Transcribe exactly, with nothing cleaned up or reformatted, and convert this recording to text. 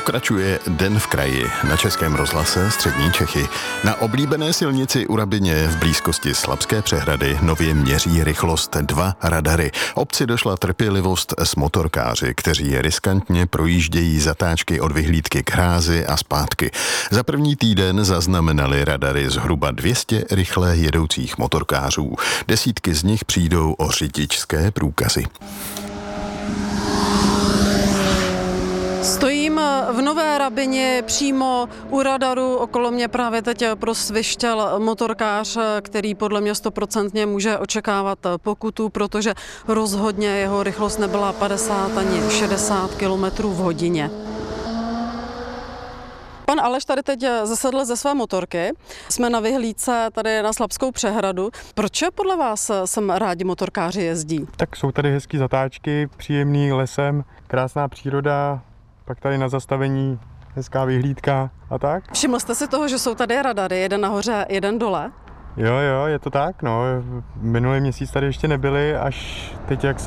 Pokračuje Den v kraji na Českém rozhlase Střední Čechy. Na oblíbené silnici u Rabyně v blízkosti Slabské přehrady nově měří rychlost dva radary. Obci došla trpělivost s motorkáři, kteří riskantně projíždějí zatáčky od vyhlídky k hrázi a zpátky. Za první týden zaznamenali radary zhruba dvě stě rychle jedoucích motorkářů. Desítky z nich přijdou o řidičské průkazy. Stojím v Nové Rabyni přímo u radaru. Okolo mě právě teď prosvištěl motorkář, který podle mě stoprocentně může očekávat pokutu, protože rozhodně jeho rychlost nebyla padesát ani šedesát kilometrů v hodině. Pan Aleš tady teď zasedl ze své motorky. Jsme na vyhlídce tady na Slabskou přehradu. Proč podle vás sem rádi motorkáři jezdí? Tak jsou tady hezký zatáčky, příjemný lesem, krásná příroda, pak tady na zastavení hezká vyhlídka a tak. Všiml jste si toho, že jsou tady radary, jeden nahoře, jeden dole? Jo, jo, je to tak, no. Minulý měsíc tady ještě nebyli, až teď, jak